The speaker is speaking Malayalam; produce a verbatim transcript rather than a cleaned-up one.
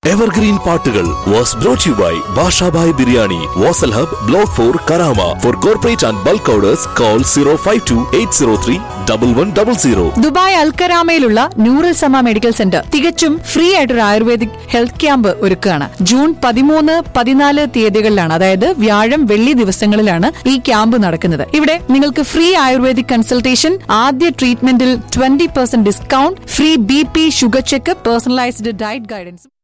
എവർഗ്രീൻ പാട്ടുകൾ was brought you by Basha Bhai biryani, Wasl hub, block four, Karama. Four corporate and bulk orders call zero five to eight zero three double one double zero. Dubai അൽക്കരാമയിലുള്ള Noorul സമ മെഡിക്കൽ സെന്റർ തികച്ചും ഫ്രീ ആയിട്ടൊരു ആയുർവേദിക് ഹെൽത്ത് ക്യാമ്പ് ഒരുക്കുകയാണ്. ജൂൺ പതിമൂന്ന് പതിനാല് തീയതികളിലാണ്, അതായത് വ്യാഴം വെള്ളി ദിവസങ്ങളിലാണ് ഈ ക്യാമ്പ് നടക്കുന്നത്. ഇവിടെ നിങ്ങൾക്ക് ഫ്രീ ആയുർവേദിക് കൺസൾട്ടേഷൻ, ആദ്യ ട്രീറ്റ്മെന്റിൽ twenty percent discount, free B P sugar checkup, personalised diet guidance.